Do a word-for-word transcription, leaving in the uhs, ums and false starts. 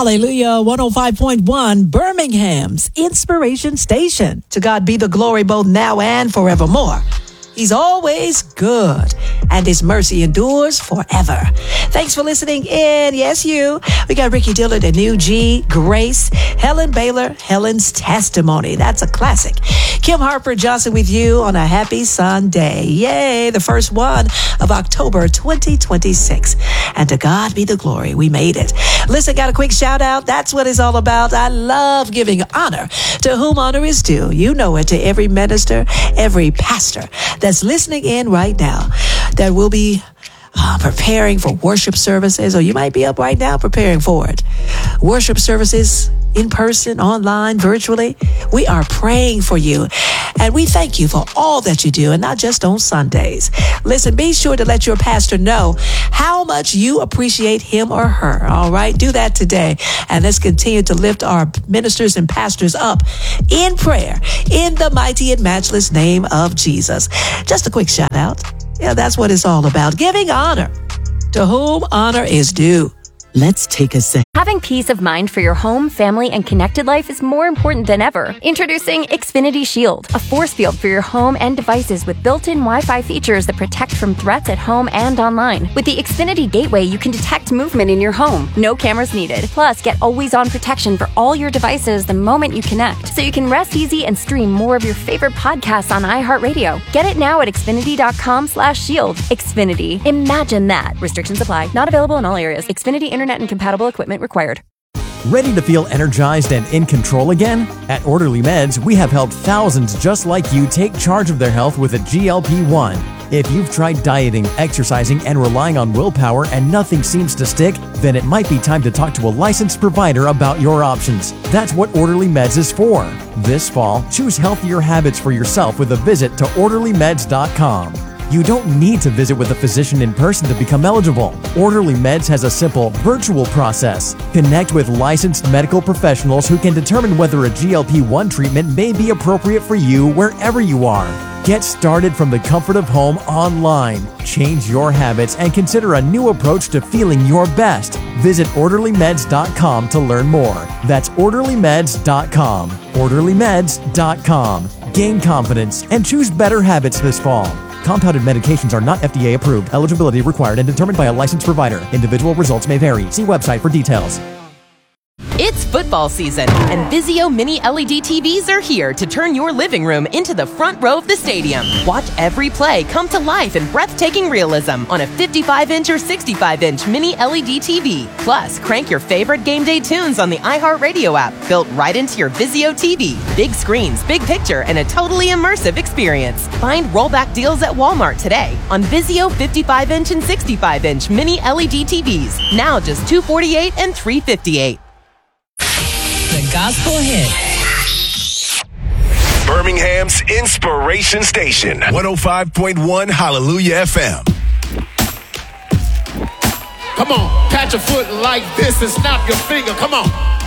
Hallelujah, one oh five point one, Birmingham's Inspiration Station. To God be the glory both now and forevermore. He's always good, and his mercy endures forever. Thanks for listening in. Yes, you. We got Ricky Dillard and New G, Grace, Helen Baylor, Helen's Testimony. That's a classic. Kim Harper Johnson with you on a happy Sunday. Yay, the first one of October twenty twenty-six. And to God be the glory. We made it. Listen, got a quick shout out. That's what it's all about. I love giving honor to whom honor is due. You know it, to every minister, every pastor that's listening in right now, that will be uh, preparing for worship services, or you might be up right now preparing for it. Worship services in person, online, virtually. We are praying for you, and we thank you for all that you do, and not just on Sundays. Listen, be sure to let your pastor know how much you appreciate him or her. All right, do that today, and let's continue to lift our ministers and pastors up in prayer in the mighty and matchless name of Jesus. Just a quick shout out. Yeah, that's what it's all about. Giving honor to whom honor is due. Let's take a second. Having peace of mind for your home, family, and connected life is more important than ever. Introducing Xfinity Shield, a force field for your home and devices with built-in Wi-Fi features that protect from threats at home and online. With the Xfinity Gateway, you can detect movement in your home. No cameras needed. Plus, get always-on protection for all your devices the moment you connect, so you can rest easy and stream more of your favorite podcasts on iHeartRadio. Get it now at Xfinity.com slash shield. Xfinity. Imagine that. Restrictions apply. Not available in all areas. Xfinity Internet and compatible equipment required. Ready to feel energized and in control again? At Orderly Meds, we have helped thousands just like you take charge of their health with a G L P one. If you've tried dieting, exercising, and relying on willpower and nothing seems to stick, then it might be time to talk to a licensed provider about your options. That's what Orderly Meds is for. This fall, choose healthier habits for yourself with a visit to orderly meds dot com. You don't need to visit with a physician in person to become eligible. Orderly Meds has a simple, virtual process. Connect with licensed medical professionals who can determine whether a G L P one treatment may be appropriate for you wherever you are. Get started from the comfort of home online. Change your habits and consider a new approach to feeling your best. Visit orderly meds dot com to learn more. That's orderly meds dot com. orderly meds dot com. Gain confidence and choose better habits this fall. Compounded medications are not F D A approved. Eligibility required and determined by a licensed provider. Individual results may vary. See website for details. It's football season, and Vizio Mini L E D T Vs are here to turn your living room into the front row of the stadium. Watch every play come to life in breathtaking realism on a fifty-five inch or sixty-five inch Mini L E D T V. Plus, crank your favorite game day tunes on the iHeartRadio app, built right into your Vizio T V. Big screens, big picture, and a totally immersive experience. Find rollback deals at Walmart today on Vizio fifty-five inch and sixty-five inch Mini L E D T Vs. Now just two hundred forty-eight dollars and three hundred fifty-eight dollars. The gospel hit. Birmingham's Inspiration Station. one oh five point one Hallelujah F M. Come on, pat your foot like this and snap your finger. Come on.